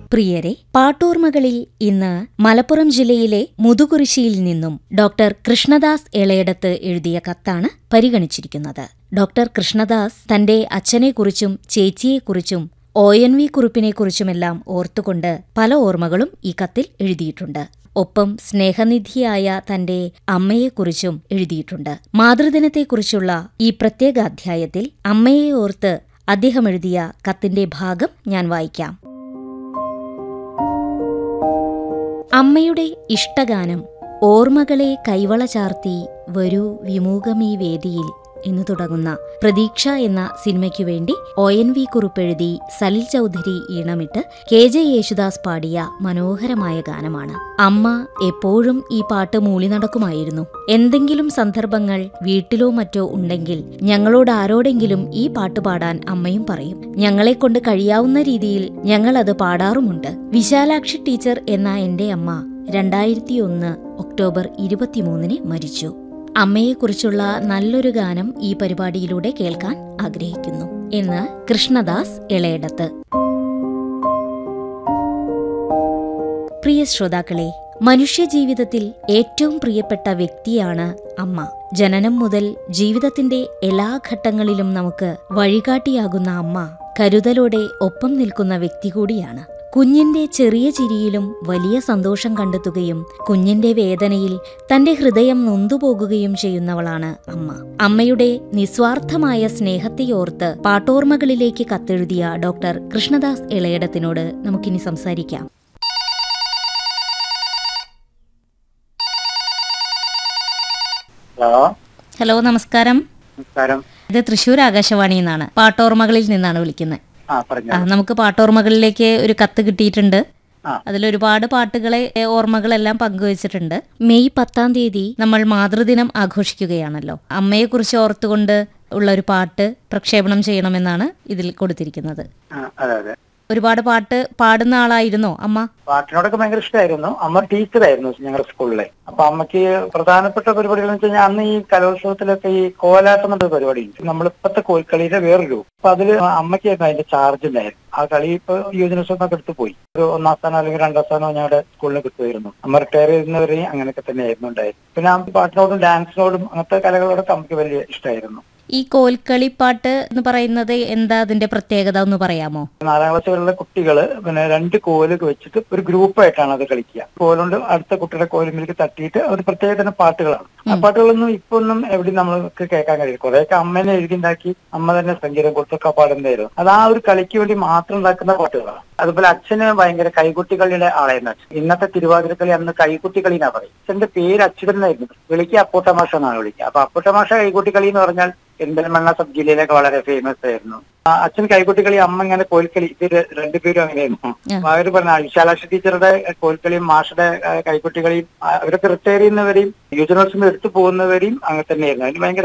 പ്രിയരെ, പാട്ടോർമകളിൽ ഇന്ന് മലപ്പുറം ജില്ലയിലെ മുതുകുരിശിയിൽ നിന്നും ഡോക്ടർ കൃഷ്ണദാസ് എളയടത്ത് എഴുതിയ കത്താണ് പരിഗണിച്ചിരിക്കുന്നത്. ഡോക്ടർ കൃഷ്ണദാസ് തന്റെ അച്ഛനെക്കുറിച്ചും ചേച്ചിയെക്കുറിച്ചും ONV കുറിപ്പിനെക്കുറിച്ചുമെല്ലാം ഓർത്തുകൊണ്ട് പല ഓർമ്മകളും ഈ കത്തിൽ എഴുതിയിട്ടുണ്ട്. ഒപ്പം സ്നേഹനിധിയായ തന്റെ അമ്മയെക്കുറിച്ചും എഴുതിയിട്ടുണ്ട്. മാതൃദിനത്തെക്കുറിച്ചുള്ള ഈ പ്രത്യേക അധ്യായത്തിൽ അമ്മയെ ഓർത്ത് അദ്ദേഹം എഴുതിയ കത്തിന്റെ ഭാഗം ഞാൻ വായിക്കാം. അമ്മയുടെ ഇഷ്ടഗാനം ഓർമ്മകളെ കൈവള ചാർത്തി വരൂ വിമുഖമീ വേദിയിൽ എന്നു തുടങ്ങുന്ന പ്രതീക്ഷ എന്ന സിനിമയ്ക്കു വേണ്ടി ONV കുറിപ്പെഴുതി സലിൽ ചൗധരി ഈണമിട്ട് KJ യേശുദാസ് പാടിയ മനോഹരമായ ഗാനമാണ്. അമ്മ എപ്പോഴും ഈ പാട്ട് മൂളി നടക്കുമായിരുന്നു. എന്തെങ്കിലും സന്ദർഭങ്ങൾ വീട്ടിലോ മറ്റോ ഉണ്ടെങ്കിൽ ഞങ്ങളോട് ആരോടെങ്കിലും ഈ പാട്ട് പാടാൻ അമ്മയും പറയും. ഞങ്ങളെക്കൊണ്ട് കഴിയാവുന്ന രീതിയിൽ ഞങ്ങളത് പാടാറുമുണ്ട്. വിശാലാക്ഷി ടീച്ചർ എന്ന എന്റെ അമ്മ 2001 ഒക്ടോബർ 23 മരിച്ചു. അമ്മയെക്കുറിച്ചുള്ള നല്ലൊരു ഗാനം ഈ പരിപാടിയിലൂടെ കേൾക്കാൻ ആഗ്രഹിക്കുന്നു എന്ന് കൃഷ്ണദാസ് എളയടത്ത്. പ്രിയ ശ്രോതാക്കളെ, മനുഷ്യജീവിതത്തിൽ ഏറ്റവും പ്രിയപ്പെട്ട വ്യക്തിയാണ് അമ്മ. ജനനം മുതൽ ജീവിതത്തിന്റെ എല്ലാ ഘട്ടങ്ങളിലും നമുക്ക് വഴികാട്ടിയാകുന്ന അമ്മ കരുതലോടെ ഒപ്പം നിൽക്കുന്ന വ്യക്തി കൂടിയാണ്. കുഞ്ഞിന്റെ ചെറിയ ചിരിയിലും വലിയ സന്തോഷം കണ്ടെത്തുകയും കുഞ്ഞിന്റെ വേദനയിൽ തന്റെ ഹൃദയം നൊന്തുപോകുകയും ചെയ്യുന്നവളാണ് അമ്മ. അമ്മയുടെ നിസ്വാർത്ഥമായ സ്നേഹത്തെയോർത്ത് പാട്ടോർമകളിലേക്ക് കത്തെഴുതിയ ഡോക്ടർ കൃഷ്ണദാസ് എളയടത്തിനോട് നമുക്കിനി സംസാരിക്കാം. ഹലോ, നമസ്കാരം. ഇത് തൃശ്ശൂർ ആകാശവാണിയിൽ നിന്നാണ്, പാട്ടോർമകളിൽ നിന്നാണ് വിളിക്കുന്നത്. നമുക്ക് പാട്ടോർമകളിലേക്ക് ഒരു കത്ത് കിട്ടിയിട്ടുണ്ട്. അതിലൊരുപാട് പാട്ടുകളെ ഓർമ്മകളെല്ലാം പങ്കുവച്ചിട്ടുണ്ട്. മെയ് 10 നമ്മൾ മാതൃദിനം ആഘോഷിക്കുകയാണല്ലോ. അമ്മയെക്കുറിച്ച് ഓർത്തുകൊണ്ട് ഉള്ള ഒരു പാട്ട് പ്രക്ഷേപണം ചെയ്യണമെന്നാണ് ഇതിൽ കൊടുത്തിരിക്കുന്നത്. ഒരുപാട് പാട്ട് പാടുന്ന ആളായിരുന്നോ അമ്മ? പാട്ടിനോടൊക്കെ ഭയങ്കര ഇഷ്ടമായിരുന്നു. അമ്മ ടീച്ചറായിരുന്നു ഞങ്ങളുടെ സ്കൂളിലെ. അപ്പൊ അമ്മയ്ക്ക് പ്രധാനപ്പെട്ട പരിപാടികൾ എന്ന് വെച്ചാൽ അന്ന് ഈ കലോത്സവത്തിലൊക്കെ ഈ കോലാട്ടം എന്നൊരു പരിപാടി ഉണ്ട്. നമ്മളിപ്പത്തെ കോൽക്കളിയുടെ വേറൊരു. അപ്പൊ അതില് അമ്മയ്ക്കായിരുന്നു അതിന്റെ ചാർജ് ഉണ്ടായിരുന്നു. ആ കളി ഇപ്പൊ യുവജനോത്സവമൊക്കെ എടുത്തു പോയി. ഒരു 1ാം സ്ഥാനം അല്ലെങ്കിൽ 2ാം സ്ഥാനമോ ഞങ്ങളുടെ സ്കൂളിന് കിട്ടുമായിരുന്നു. അമ്മ റിട്ടയർ ചെയ്യുന്നവരെയും അങ്ങനെയൊക്കെ തന്നെയായിരുന്നു ഉണ്ടായിരുന്നു. പിന്നെ ആ പാട്ടിനോടും ഡാൻസിനോടും അങ്ങനത്തെ കലകളോടൊക്കെ അമ്മയ്ക്ക് വലിയ ഇഷ്ടമായിരുന്നു. ഈ കോൽക്കളിപ്പാട്ട് എന്ന് പറയുന്നത് എന്താ അതിന്റെ പ്രത്യേകത ഒന്ന് പറയാമോ? 4ാം ക്ലാസ്സുകളിലെ കുട്ടികള് പിന്നെ 2 കോലൊക്കെ വെച്ചിട്ട് ഒരു ഗ്രൂപ്പായിട്ടാണ് അത് കളിക്കുക. കോലുകൊണ്ട് അടുത്ത കുട്ടിയുടെ കോലുമിലേക്ക് തട്ടിയിട്ട് ഒരു പ്രത്യേക തന്നെ പാട്ടുകളാണ്. ആ പാട്ടുകളൊന്നും ഇപ്പൊ ഒന്നും എവിടെയും നമ്മൾക്ക് കേൾക്കാൻ കഴിയും. കുറെയൊക്കെ അമ്മേനെ എഴുതിണ്ടാക്കി അമ്മ തന്നെ സംഗീതം കൊടുത്തൊക്കെ പാടുന്നതായിരുന്നു. അത് ആ ഒരു കളിക്ക് വേണ്ടി മാത്രം ഉണ്ടാക്കുന്ന പാട്ടുകളാണ്. അതുപോലെ അച്ഛന് ഭയങ്കര കൈകുട്ടികളിയുടെ ആളായിരുന്നു അച്ഛൻ. ഇന്നത്തെ തിരുവാതിരക്കളി അന്ന് കൈകുട്ടികളി എന്നാ പറയും. അച്ഛന്റെ പേര് അച്യുതൻ എന്നായിരുന്നു. വിളിക്കുക അപ്പൂട്ടമാഷ എന്നാണ് വിളിക്കുക. അപ്പൊ അപ്പൂട്ടമാഷ കൈകുട്ടികളി എന്ന് പറഞ്ഞാൽ പെരിന്തൽമണ്ണ സബ് ജില്ലയിലൊക്കെ വളരെ ഫേമസ് ആയിരുന്നു. അച്ഛൻ കൈകുട്ടികളി, അമ്മ ഇങ്ങനെ കോൽക്കളി. ഇത് 2 പേരും അങ്ങനെയായിരുന്നു. അവര് പറഞ്ഞ വിശാലാക്ഷി ടീച്ചറുടെ കോൽക്കളിയും മാഷുടെ കൈകുട്ടികളിയും അവരൊക്കെ റിട്ടയർ ചെയ്യുന്നവരെയും യുവജനോത്സവം എടുത്തു പോകുന്നവരെയും അങ്ങനെ തന്നെയായിരുന്നു. അതിന് ഭയങ്കര